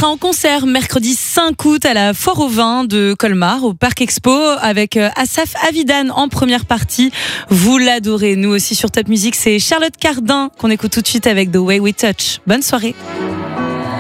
sera en concert mercredi 5 août à la Foire aux Vins de Colmar, au Parc Expo, avec Asaf Avidan en première partie. Vous l'adorez, nous aussi sur Top Music. C'est Charlotte Cardin qu'on écoute tout de suite avec The Way We Touch. Bonne soirée.